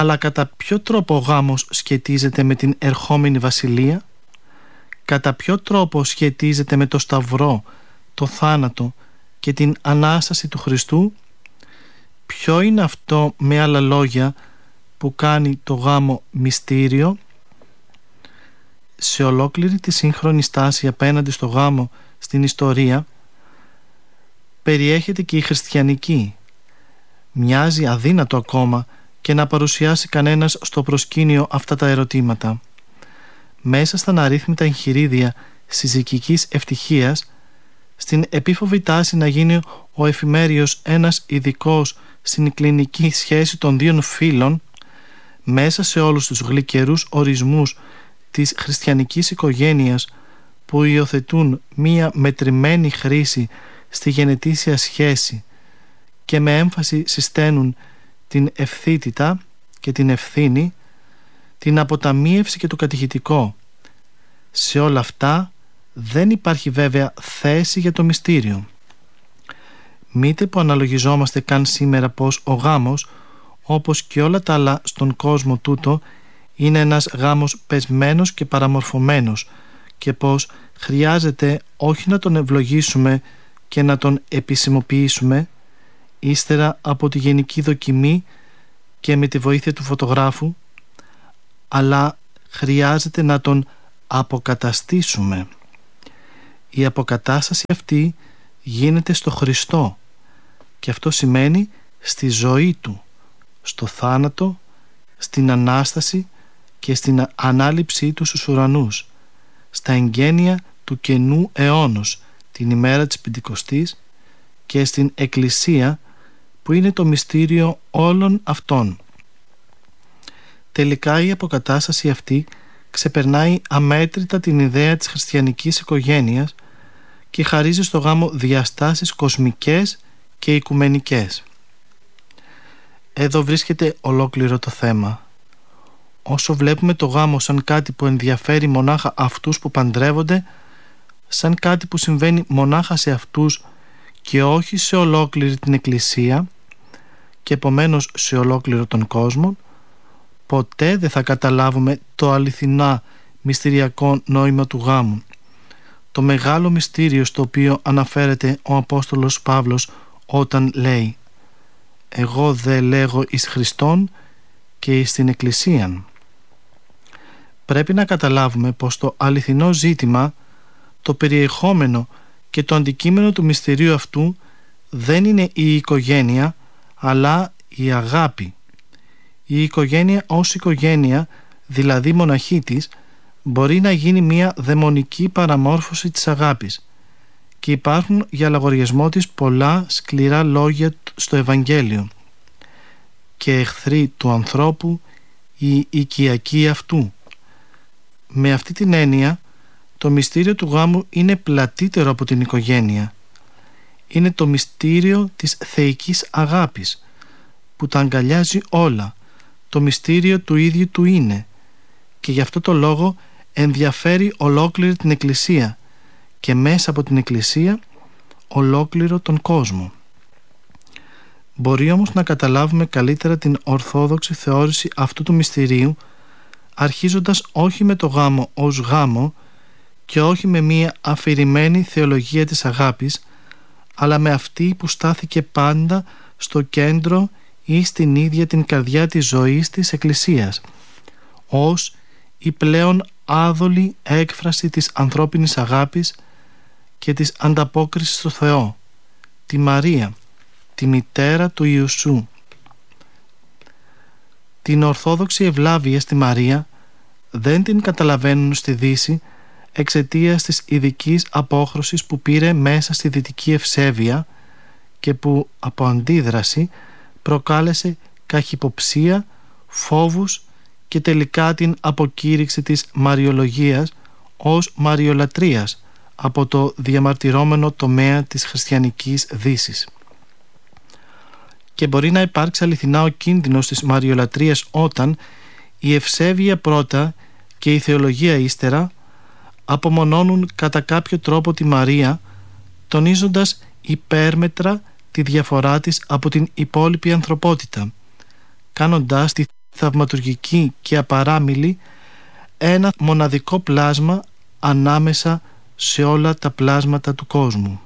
Αλλά κατά ποιο τρόπο ο γάμος σχετίζεται με την ερχόμενη βασιλεία? Κατά ποιο τρόπο σχετίζεται με το Σταυρό, το θάνατο και την Ανάσταση του Χριστού? Ποιο είναι αυτό, με άλλα λόγια, που κάνει το γάμο μυστήριο? Σε ολόκληρη τη σύγχρονη στάση απέναντι στο γάμο στην ιστορία περιέχεται και η χριστιανική. Μοιάζει αδύνατο ακόμα και να παρουσιάσει κανένας στο προσκήνιο αυτά τα ερωτήματα. Μέσα στα αναρρύθμιτα εγχειρίδια συζυγικής ευτυχίας, στην επίφοβη τάση να γίνει ο εφημέριος ένας ειδικός στην κλινική σχέση των δύο φύλων, μέσα σε όλους τους γλυκερούς ορισμούς της χριστιανικής οικογένειας που υιοθετούν μία μετρημένη χρήση στη γενετήσια σχέση και με έμφαση συσταίνουν την ευθύτητα και την ευθύνη, την αποταμίευση και το κατηχητικό. Σε όλα αυτά δεν υπάρχει βέβαια θέση για το μυστήριο. Μήτε που αναλογιζόμαστε καν σήμερα πως ο γάμος, όπως και όλα τα άλλα στον κόσμο τούτο, είναι ένας γάμος πεσμένος και παραμορφωμένος και πως χρειάζεται όχι να τον ευλογήσουμε και να τον επισημοποιήσουμε ύστερα από τη γενική δοκιμή και με τη βοήθεια του φωτογράφου, αλλά χρειάζεται να τον αποκαταστήσουμε. Η αποκατάσταση αυτή γίνεται στο Χριστό και αυτό σημαίνει στη ζωή Του, στο θάνατο, στην Ανάσταση και στην ανάληψή Του στους ουρανούς, στα εγγένεια του καινού αιώνος, την ημέρα της Πεντηκοστής, και στην Εκκλησία που είναι το μυστήριο όλων αυτών. Τελικά η αποκατάσταση αυτή ξεπερνάει αμέτρητα την ιδέα της χριστιανικής οικογένειας και χαρίζει στο γάμο διαστάσεις κοσμικές και οικουμενικές. Εδώ βρίσκεται ολόκληρο το θέμα. Όσο βλέπουμε το γάμο σαν κάτι που ενδιαφέρει μονάχα αυτούς που παντρεύονται, σαν κάτι που συμβαίνει μονάχα σε αυτούς και όχι σε ολόκληρη την Εκκλησία και επομένως σε ολόκληρο τον κόσμο, ποτέ δεν θα καταλάβουμε το αληθινά μυστηριακό νόημα του γάμου, το μεγάλο μυστήριο στο οποίο αναφέρεται ο Απόστολος Παύλος όταν λέει «Εγώ δε λέγω εις Χριστόν και εις την Εκκλησίαν». Πρέπει να καταλάβουμε πως το αληθινό ζήτημα, το περιεχόμενο και το αντικείμενο του μυστηρίου αυτού δεν είναι η οικογένεια, αλλά η αγάπη. Η οικογένεια ως οικογένεια, δηλαδή μοναχή της, μπορεί να γίνει μια δαιμονική παραμόρφωση της αγάπης και υπάρχουν για λογαριασμό της πολλά σκληρά λόγια στο Ευαγγέλιο και εχθροί του ανθρώπου η οικιακή αυτού. Με αυτή την έννοια το μυστήριο του γάμου είναι πλατύτερο από την οικογένεια. Είναι το μυστήριο της θεϊκής αγάπης που τα αγκαλιάζει όλα, το μυστήριο του ίδιου του είναι, και γι' αυτό το λόγο ενδιαφέρει ολόκληρη την Εκκλησία και μέσα από την Εκκλησία ολόκληρο τον κόσμο. Μπορεί όμως να καταλάβουμε καλύτερα την ορθόδοξη θεώρηση αυτού του μυστηρίου αρχίζοντας όχι με το γάμο ως γάμο και όχι με μία αφηρημένη θεολογία της αγάπης, αλλά με αυτή που στάθηκε πάντα στο κέντρο ή στην ίδια την καρδιά της ζωής της Εκκλησίας, ως η πλέον άδολη έκφραση της ανθρώπινης αγάπης και της ανταπόκρισης στο Θεό, τη Μαρία, τη μητέρα του Ιησού. Την ορθόδοξη ευλάβεια στη Μαρία δεν την καταλαβαίνουν στη Δύση εξαιτίας της ειδικής απόχρωσης που πήρε μέσα στη δυτική ευσέβεια και που από αντίδραση προκάλεσε καχυποψία, φόβους και τελικά την αποκήρυξη της μαριολογίας ως μαριολατρίας από το διαμαρτυρόμενο τομέα της χριστιανικής Δύσης. Και μπορεί να υπάρξει αληθινά ο κίνδυνος της μαριολατρίας όταν η ευσέβεια πρώτα και η θεολογία ύστερα απομονώνουν κατά κάποιο τρόπο τη Μαρία, τονίζοντας υπέρμετρα τη διαφορά της από την υπόλοιπη ανθρωπότητα, κάνοντάς τη θαυματουργική και απαράμιλη, ένα μοναδικό πλάσμα ανάμεσα σε όλα τα πλάσματα του κόσμου.